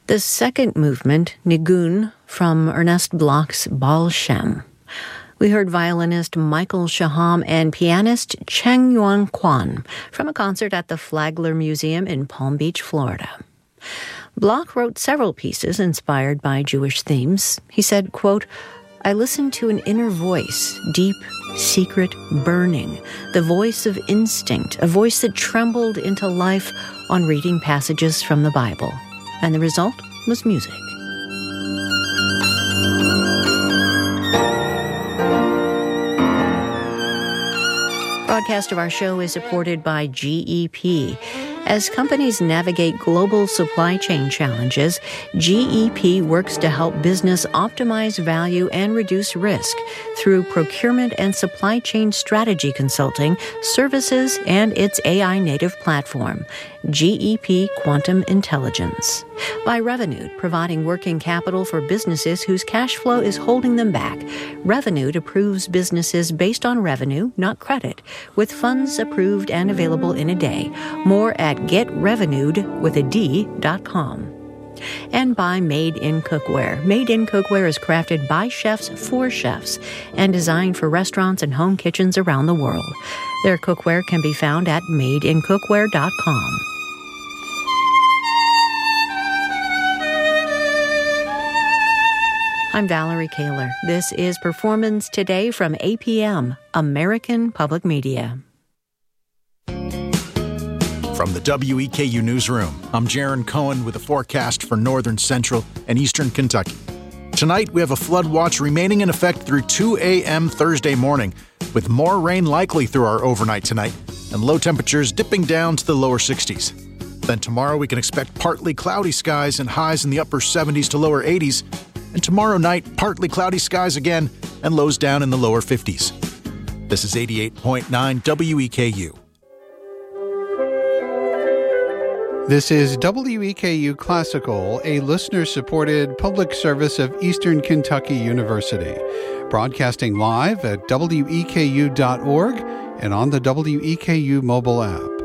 The second movement, Nigun, from Ernest Bloch's Baal Shem. We heard violinist Michael Shaham and pianist Cheng Yuan Kwan from a concert at the Flagler Museum in Palm Beach, Florida. Bloch wrote several pieces inspired by Jewish themes. He said, quote, "I listened to an inner voice, deep, secret, burning, the voice of instinct, a voice that trembled into life on reading passages from the Bible. And the result was music." Broadcast of our show is supported by GEP. As companies navigate global supply chain challenges, GEP works to help business optimize value and reduce risk through procurement and supply chain strategy consulting, services, and its AI-native platform, GEP Quantum Intelligence. By Revolut, providing working capital for businesses whose cash flow is holding them back. Revolut approves businesses based on revenue, not credit, with funds approved and available in a day. More at getrevenued.com. And by Made in Cookware. Made in Cookware is crafted by chefs for chefs and designed for restaurants and home kitchens around the world. Their cookware can be found at madeincookware.com. I'm Valerie Kaler. This is Performance Today from APM, American Public Media. From the WEKU Newsroom, I'm Jaron Cohen with a forecast for northern, central, and eastern Kentucky. Tonight, we have a flood watch remaining in effect through 2 a.m. Thursday morning, with more rain likely through our overnight tonight, and low temperatures dipping down to the lower 60s. Then tomorrow, we can expect partly cloudy skies and highs in the upper 70s to lower 80s. And tomorrow night, partly cloudy skies again and lows down in the lower 50s. This is 88.9 WEKU. This is WEKU Classical, a listener-supported public service of Eastern Kentucky University, broadcasting live at weku.org and on the WEKU mobile app.